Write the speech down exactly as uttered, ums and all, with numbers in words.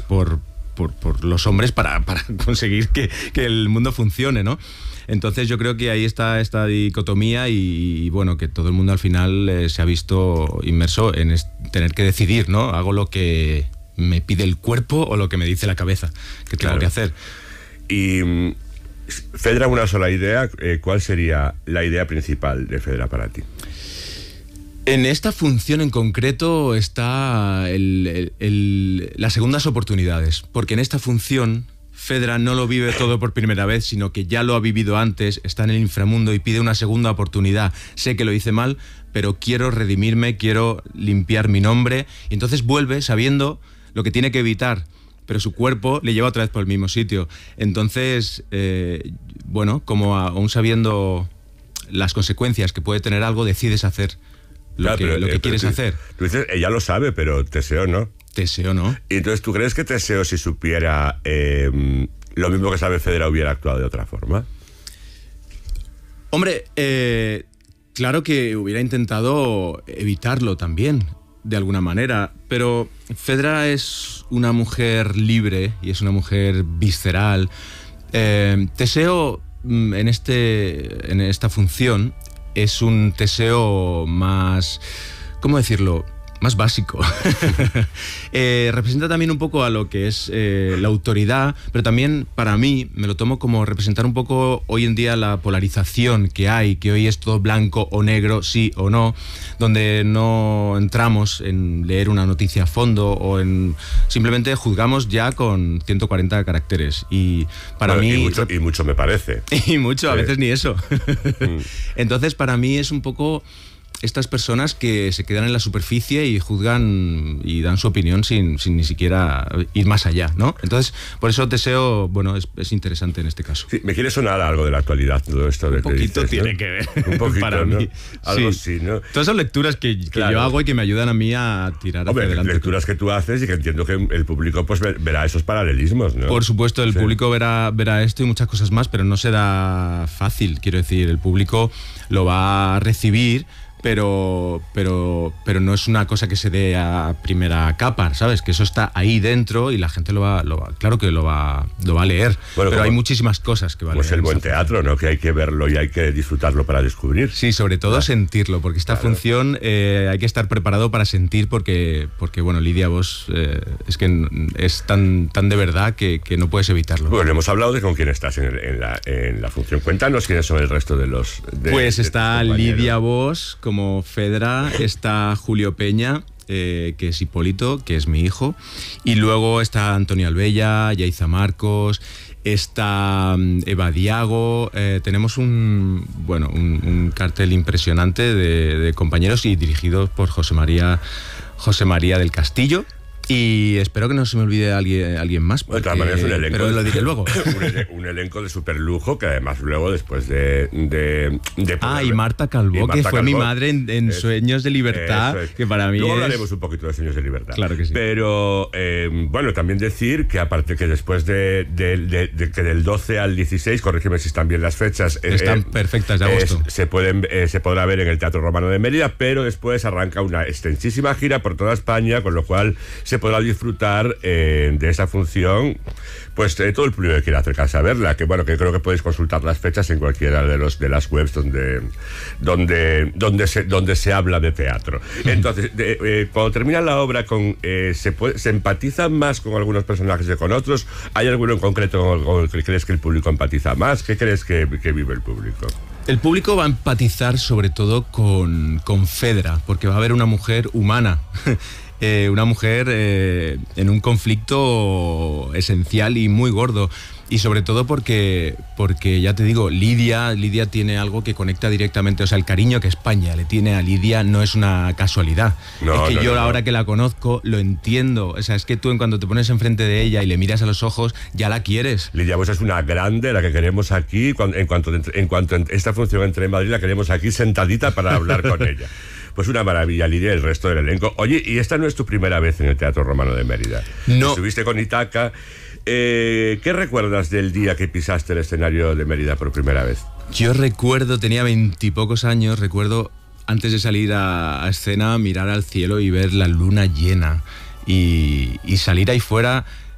por, por, por los hombres para, para conseguir que, que el mundo funcione, ¿no? Entonces yo creo que ahí está esta dicotomía y, y bueno, que todo el mundo al final eh, se ha visto inmerso en es, tener que decidir, ¿no? Hago lo que me pide el cuerpo o lo que me dice la cabeza que tengo claro. que hacer. Y Fedra, una sola idea, eh, ¿cuál sería la idea principal de Fedra para ti? En esta función en concreto está el, el, el, las segundas oportunidades, porque en esta función Fedra no lo vive todo por primera vez, sino que ya lo ha vivido antes, está en el inframundo y pide una segunda oportunidad. Sé que lo hice mal, pero quiero redimirme, quiero limpiar mi nombre. Y entonces vuelve sabiendo lo que tiene que evitar, pero su cuerpo le lleva otra vez por el mismo sitio. Entonces, eh, bueno, como aún sabiendo las consecuencias que puede tener algo, decides hacer lo claro, que, pero, lo que eh, quieres tú, hacer. Tú dices, ella lo sabe, pero Teseo no. Teseo no. Y entonces, ¿tú crees que Teseo, si supiera eh, lo mismo que sabe Fedra, hubiera actuado de otra forma? Hombre, eh, claro que hubiera intentado evitarlo también, de alguna manera, pero Fedra es una mujer libre y es una mujer visceral. Eh, Teseo, en, este, en esta función, es un Teseo más, ¿cómo decirlo?, más básico. eh, representa también un poco a lo que es eh, la autoridad, pero también para mí me lo tomo como representar un poco hoy en día la polarización que hay, que hoy es todo blanco o negro, sí o no, donde no entramos en leer una noticia a fondo o en simplemente juzgamos ya con ciento cuarenta caracteres. Y para bueno, mí... Y mucho, y mucho me parece. Y mucho, a sí. veces ni eso. Entonces para mí es un poco... estas personas que se quedan en la superficie y juzgan y dan su opinión sin, sin ni siquiera ir más allá, ¿no? Entonces, por eso Teseo, bueno, es, es interesante en este caso. Sí, me quiere sonar algo de la actualidad todo esto. De un poquito dices, tiene ¿no? que ver. Un poquito, para ¿no? mí. Algo sí. así, ¿no? Todas son lecturas que, que claro. yo hago y que me ayudan a mí a tirar Hombre, hacia adelante. lecturas que tú haces y que entiendo que el público pues verá esos paralelismos, ¿no? Por supuesto, el sí. público verá, verá esto y muchas cosas más, pero no será fácil, quiero decir, el público lo va a recibir, pero pero pero no es una cosa que se dé a primera capa, ¿sabes? Que eso está ahí dentro y la gente lo va, lo va claro que lo va, lo va a leer, bueno, pero hay muchísimas cosas que va a leer. Pues el buen teatro, ¿no? Que hay que verlo y hay que disfrutarlo para descubrir. Sí, sobre todo claro. sentirlo, porque esta claro. función eh, hay que estar preparado para sentir, porque, porque bueno, Lidia Vos eh, es que es tan, tan de verdad que, que no puedes evitarlo. Bueno, hemos hablado de con quién estás en, el, en, la, en la función. Cuéntanos quiénes son el resto de los... De, pues de está Lidia Vos como Fedra, está Julio Peña, eh, que es Hipólito, que es mi hijo, y luego está Antonio Albella, Yaiza Marcos, está Eva Diago, eh, tenemos un, bueno, un, un cartel impresionante de, de compañeros y dirigidos por José María, José María del Castillo. Y espero que no se me olvide alguien, alguien más. Porque, de todas maneras, un elenco. Pero lo diré luego. un, ele un elenco de superlujo que además luego después de... de, de ah, y Marta Calvo, y Marta que fue Calvo, mi madre en, en es, Sueños de Libertad, es. que para mí Luego es... hablaremos un poquito de Sueños de Libertad. Claro que sí. Pero, eh, bueno, también decir que aparte que después de, de, de, de que del doce al dieciséis, corrígeme si están bien las fechas... Están eh, perfectas de agosto. Es, se, pueden, eh, se podrá ver en el Teatro Romano de Mérida, pero después arranca una extensísima gira por toda España, con lo cual se podrá disfrutar Eh, de esa función, pues eh, todo el público que quiera acercarse a verla, que bueno, que creo que podéis consultar las fechas en cualquiera de los de las webs donde donde donde se donde se habla de teatro. Entonces, de, eh, cuando termina la obra, con eh, se puede, se empatiza más con algunos personajes que con otros. ¿Hay alguno en concreto con el que crees que el público empatiza más? ¿Qué crees que, que vive el público? El público va a empatizar sobre todo con, con Fedra, porque va a haber una mujer humana. Eh, una mujer eh, en un conflicto esencial y muy gordo, y sobre todo porque, porque ya te digo, Lidia, Lidia tiene algo que conecta directamente, o sea, el cariño que España le tiene a Lidia no es una casualidad, no, es que no, yo no, ahora no. que la conozco lo entiendo, o sea, es que tú en cuanto te pones enfrente de ella y le miras a los ojos, ya la quieres. Lidia Vos es una grande, la que queremos aquí, en cuanto, en cuanto esta función entre en Madrid, la queremos aquí sentadita para hablar con ella. Pues una maravilla, Lidia, y el resto del elenco. Oye, y esta no es tu primera vez en el Teatro Romano de Mérida. No. Estuviste con Itaca. Eh, ¿Qué recuerdas del día que pisaste el escenario de Mérida por primera vez? Yo recuerdo, tenía veintipocos años, recuerdo antes de salir a, a escena, mirar al cielo y ver la luna llena. Y, y salir ahí fuera...